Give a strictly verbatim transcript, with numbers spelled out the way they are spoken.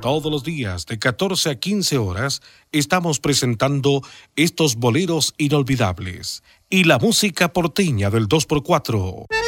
Todos los días de catorce a quince horas estamos presentando estos boleros inolvidables y la música porteña del dos por cuatro.